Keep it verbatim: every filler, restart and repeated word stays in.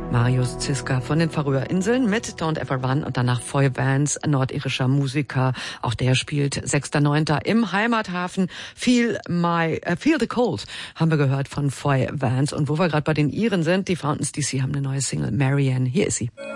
Marius Ziska von den Färöerinseln mit Don't Ever Run und danach Foy Vance, nordirischer Musiker. Auch der spielt sechster neunter im Heimathafen. Feel My, uh, Feel the Cold haben wir gehört von Foy Vance. Und wo wir gerade bei den Iren sind, die Fountains D C haben eine neue Single, Marianne. Hier ist sie.